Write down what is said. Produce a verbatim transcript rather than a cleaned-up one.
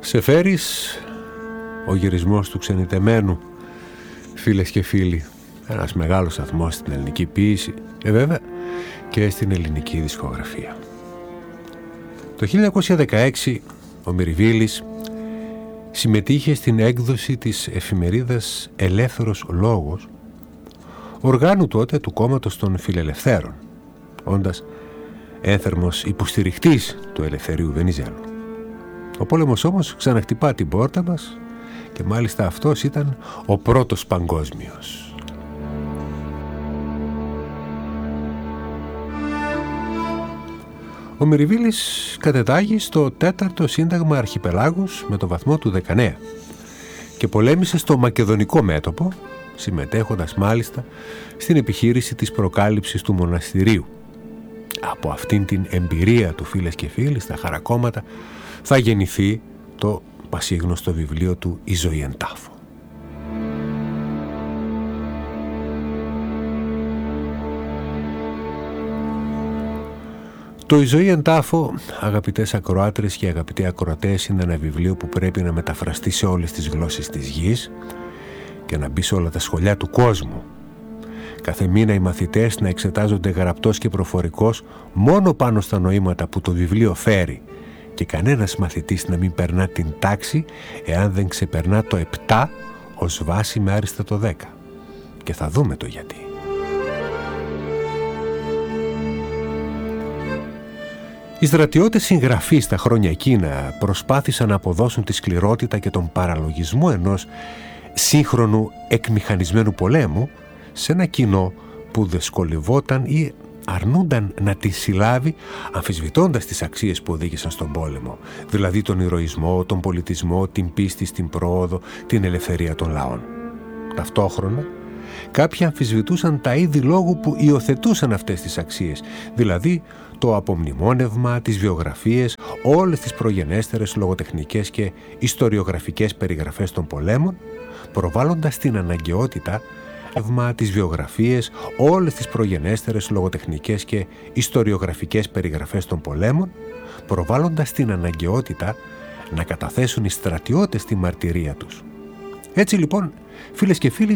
Σεφέρης, ο γυρισμός του ξενιτεμένου, φίλες και φίλοι, ένας μεγάλος σταθμός στην ελληνική ποίηση, ε βέβαια και στην ελληνική δισκογραφία. Το χίλια εννιακόσια δεκαέξι ο Μυριβίλης συμμετείχε στην έκδοση της εφημερίδας Ελεύθερος Λόγος, οργάνου τότε του κόμματος των Φιλελευθέρων, όντας ένθερμος υποστηρικτής του Ελευθερίου Βενιζέλου. Ο πόλεμος όμως ξαναχτυπά την πόρτα μας και μάλιστα αυτός ήταν ο πρώτος παγκόσμιος. Ο Μυριβίλης κατετάγει στο τέταρτο σύνταγμα Αρχιπελάγους με το βαθμό του δεκανέα και πολέμησε στο μακεδονικό μέτωπο, συμμετέχοντας μάλιστα στην επιχείρηση της προκάλυψης του μοναστηρίου. Από αυτήν την εμπειρία του, φίλες και φίλοι, στα χαρακόμματα θα γεννηθεί το πασίγνωστο βιβλίο του «Η ζωή εν τάφο». Το «Η ζωή εν τάφο», αγαπητές ακροάτρες και αγαπητοί ακροατές, είναι ένα βιβλίο που πρέπει να μεταφραστεί σε όλες τις γλώσσες της γης και να μπει σε όλα τα σχολιά του κόσμου. Κάθε μήνα οι μαθητές να εξετάζονται γραπτός και προφορικός μόνο πάνω στα νοήματα που το βιβλίο φέρει και κανένας μαθητής να μην περνά την τάξη εάν δεν ξεπερνά το επτά ως βάση με άριστα το δέκα. Και θα δούμε το γιατί. Οι στρατιώτες συγγραφείς τα χρόνια εκείνα προσπάθησαν να αποδώσουν τη σκληρότητα και τον παραλογισμό ενός σύγχρονου εκμηχανισμένου πολέμου σε ένα κοινό που δυσκολευόταν ή αρνούνταν να τη συλλάβει, αμφισβητώντας τις αξίες που οδήγησαν στον πόλεμο, δηλαδή τον ηρωισμό, τον πολιτισμό, την πίστη στην πρόοδο, την ελευθερία των λαών. Ταυτόχρονα, κάποιοι αμφισβητούσαν τα είδη λόγου που υιοθετούσαν αυτές τις αξίες, δηλαδή το απομνημόνευμα, τις βιογραφίες, όλες τις προγενέστερες λογοτεχνικές και ιστοριογραφικές περιγραφές των πολέμων, προβάλλοντας την αναγκαιότητα τις βιογραφίες, όλες τις προγενέστερες λογοτεχνικές και ιστοριογραφικές περιγραφές των πολέμων, προβάλλοντας την αναγκαιότητα να καταθέσουν οι στρατιώτες τη μαρτυρία τους. Έτσι λοιπόν, φίλες και φίλοι,